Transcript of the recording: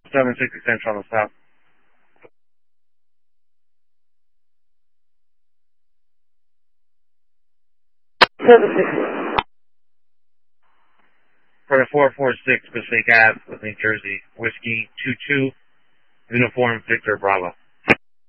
760 Central on the south. For the 446 Passaic Ave, New Jersey, Whiskey 22, Uniform Victor Bravo.